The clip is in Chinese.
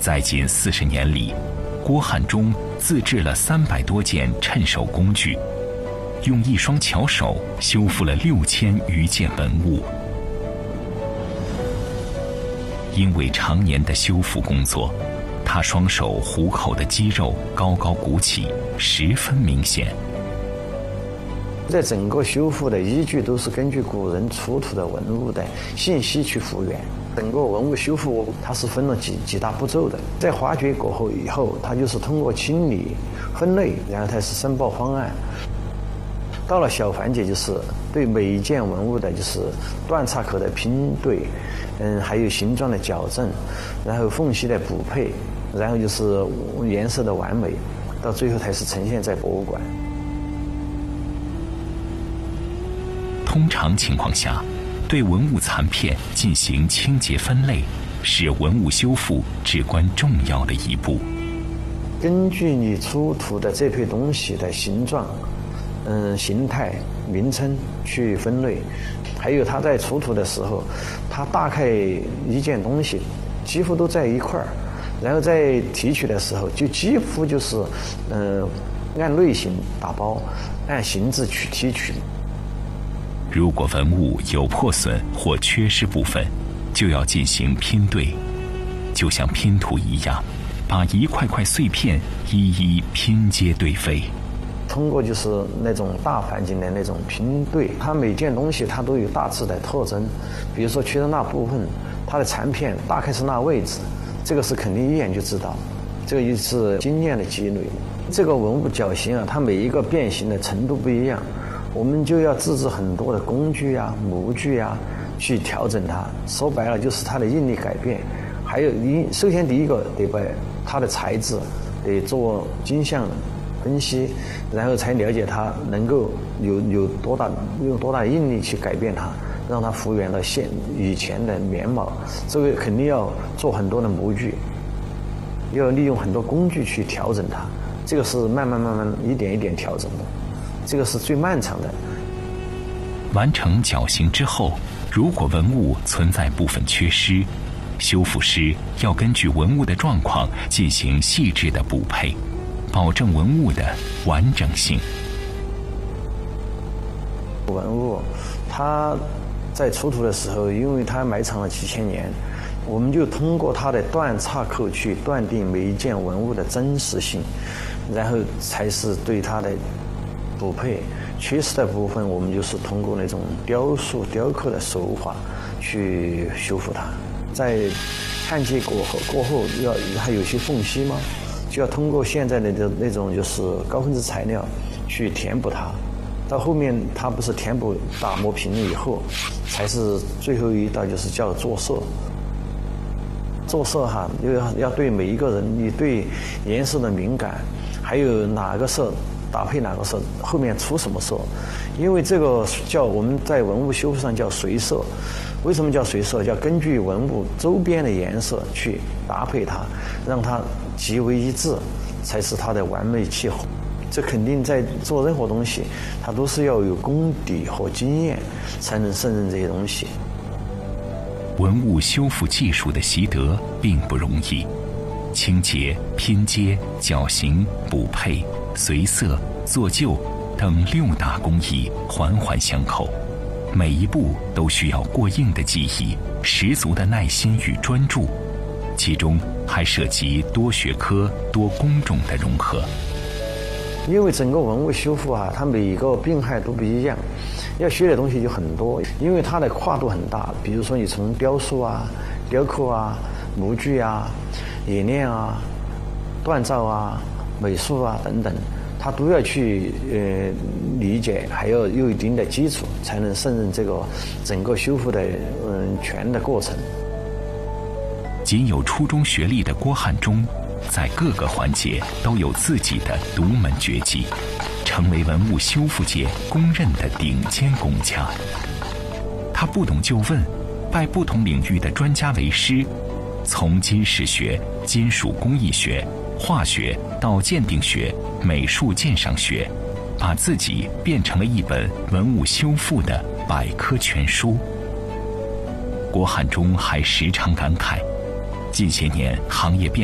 在仅40年里，郭汉中自制了300多件趁手工具，用一双巧手修复了6000余件文物。因为常年的修复工作，他双手虎口的肌肉高高鼓起，十分明显。 在整个修复的依据都是根据古人出土的文物的信息去复原。整个文物修复它是分了几大步骤的，在发掘过后以后，它就是通过清理、分类，然后它是申报方案。到了小环节，就是对每一件文物的就是断岔口的拼对，还有形状的矫正，然后缝隙的补配，然后就是颜色的完美，到最后才是呈现在博物馆。 通常情况下，对文物残片进行清洁分类，是文物修复至关重要的一步。 根据你出土的这批东西的形状、形态、名称去分类，还有它在出土的时候，它大概一件东西几乎都在一块儿，然后在提取的时候就几乎就是按类型打包，按形制去提取。 如果文物有破损或缺失部分，就要进行拼对，就像拼图一样，把一块块碎片一一拼接对飞。 通过就是那种大环境的那种拼对，它每件东西它都有大致的特征，比如说缺的那部分，它的残片大概是那位置，这个是肯定一眼就知道，这个就是经验的积累。这个文物绞形啊，它每一个变形的程度不一样，我们就要自制很多的工具啊、模具啊，去调整它。说白了就是它的应力改变。还有首先第一个得把它的材质得做精项分析，然后才了解它能够有多大应力去改变它，让它复原到以前的面貌。这个肯定要做很多的模具，要利用很多工具去调整它。这个是慢慢一点一点调整的，这个是最漫长的。 完成绞刑之后，如果文物存在部分缺失，修复师要根据文物的状况进行细致的补配，保证文物的完整性。 文物它在出土的时候，因为它埋藏了几千年，我们就通过它的断岔口去断定每一件文物的真实性，然后才是对它的补配。缺失的部分，我们就是通过那种雕塑、雕刻的手法去修复它。在焊接过后，还有些缝隙嘛，就要通过现在的那种就是高分子材料去填补它。到后面它不是填补打磨平了以后，才是最后一道就是叫做色。做色哈，要对每一个人，你对颜色的敏感，还有哪个色搭配哪个色，后面出什么色。因为这个叫我们在文物修复上叫随色。为什么叫随色？叫根据文物周边的颜色去搭配它，让它极为一致，才是它的完美契合。这肯定在做任何东西，它都是要有功底和经验才能胜任这些东西。 文物修复技术的习得并不容易，清洁、拼接、绞刑、补配、随色、做旧等6大工艺环环相扣，每一步都需要过硬的技艺、十足的耐心与专注，其中还涉及多学科、多工种的融合。 因为整个文物修复啊，它每一个病害都不一样，要学的东西就很多，因为它的跨度很大。比如说你从雕塑啊、雕刻啊、模具啊、冶炼啊、锻造啊、美术啊等等，它都要去理解，还要有一定的基础，才能胜任这个整个修复的全的过程。 仅有初中学历的郭汉中，在各个环节都有自己的独门绝技，成为文物修复界公认的顶尖工匠。他不懂就问，拜不同领域的专家为师，从金石学、金属工艺学、化学到鉴定学、美术鉴赏学，把自己变成了一本文物修复的百科全书。郭汉中还时常感慨，近些年行业变